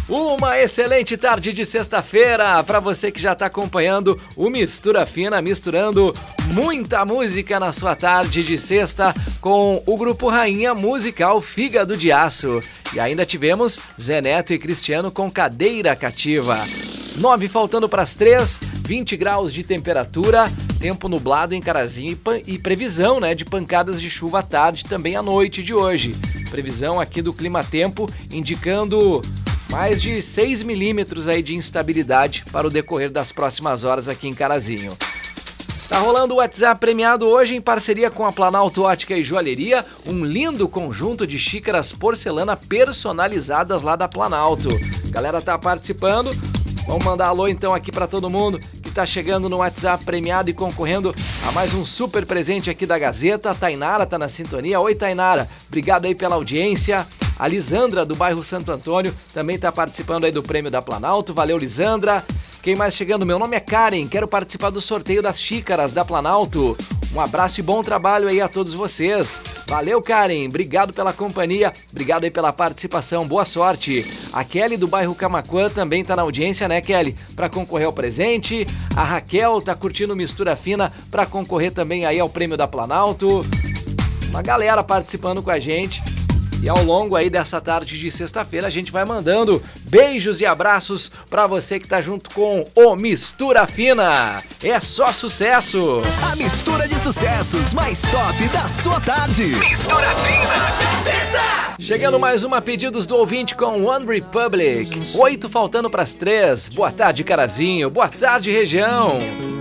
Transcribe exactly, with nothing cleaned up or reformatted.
Uma excelente tarde de sexta-feira para você que já está acompanhando o Mistura Fina, misturando muita música na sua tarde de sexta com o grupo Rainha Musical Fígado de Aço. E ainda tivemos Zé Neto e Cristiano com Cadeira Cativa. Nove faltando para as três, vinte graus de temperatura, tempo nublado em Carazinho e, pan- e previsão, né, de pancadas de chuva à tarde também à noite de hoje. Previsão aqui do Clima Tempo indicando mais de seis milímetros aí de instabilidade para o decorrer das próximas horas aqui em Carazinho. Tá rolando o WhatsApp premiado hoje em parceria com a Planalto Ótica e Joalheria, um lindo conjunto de xícaras porcelana personalizadas lá da Planalto. Galera tá participando, vamos mandar alô então aqui para todo mundo que tá chegando no WhatsApp premiado e concorrendo a mais um super presente aqui da Gazeta. A Tainara tá na sintonia. Oi, Tainara, obrigado aí pela audiência. A Lisandra, do bairro Santo Antônio, também está participando aí do prêmio da Planalto. Valeu, Lisandra. Quem mais chegando? Meu nome é Karen, quero participar do sorteio das xícaras da Planalto. Um abraço e bom trabalho aí a todos vocês. Valeu, Karen. Obrigado pela companhia. Obrigado aí pela participação. Boa sorte. A Kelly, do bairro Camaquã, também está na audiência, né, Kelly? Para concorrer ao presente. A Raquel tá curtindo Mistura Fina para concorrer também aí ao prêmio da Planalto. Uma galera participando com a gente. E ao longo aí dessa tarde de sexta-feira a gente vai mandando beijos e abraços pra você que tá junto com o Mistura Fina. É só sucesso! A mistura de sucessos mais top da sua tarde. Mistura Fina, Gazeta! Chegando mais uma pedidos do ouvinte com One Republic. Oito faltando pras três. Boa tarde, Carazinho. Boa tarde, região.